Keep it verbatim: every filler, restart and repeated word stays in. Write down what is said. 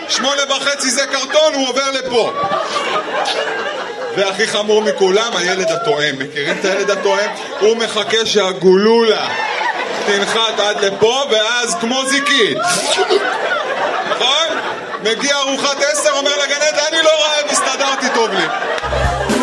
שמונה וחצי זה קרטון, הוא עובר לפה. והכי חמור מכולם, הילד התואם. מכירים את הילד התואם? הוא מחכה שהגולולה תנחת עד לפה, ואז כמו זיקית. נכון? מגיע ארוחת עשר, אומר לגננת, אני לא רעב, הסתדרתי טוב לי.